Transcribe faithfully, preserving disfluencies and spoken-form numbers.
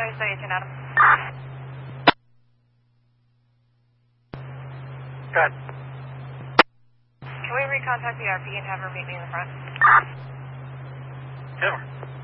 Charlie thirty-two, Adam. Good. Can we recontact the R P and have her meet me in the front? Sure.